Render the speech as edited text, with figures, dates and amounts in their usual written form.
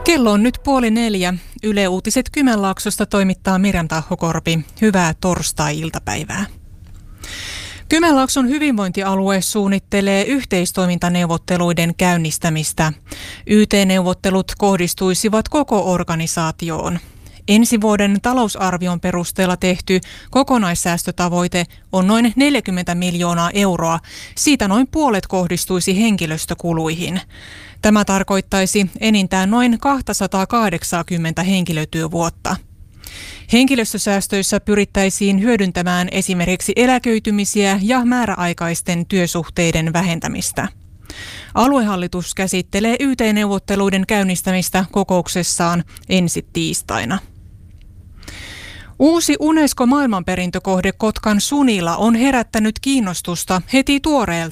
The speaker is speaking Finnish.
Kello on nyt 3:30. Yle Uutiset Kymenlaaksosta toimittaa Mirjam Tahokorpi. Hyvää torstai-iltapäivää. Kymenlaakson hyvinvointialue suunnittelee yhteistoimintaneuvotteluiden käynnistämistä. YT-neuvottelut kohdistuisivat koko organisaatioon. Ensi vuoden talousarvion perusteella tehty kokonaissäästötavoite on noin 40 miljoonaa euroa. Siitä noin puolet kohdistuisi henkilöstökuluihin. Tämä tarkoittaisi enintään noin 280 henkilötyövuotta. Henkilöstösäästöissä pyrittäisiin hyödyntämään esimerkiksi eläköitymisiä ja määräaikaisten työsuhteiden vähentämistä. Aluehallitus käsittelee YT-neuvotteluiden käynnistämistä kokouksessaan ensi tiistaina. Uusi UNESCO-maailmanperintökohde Kotkan Sunila on herättänyt kiinnostusta heti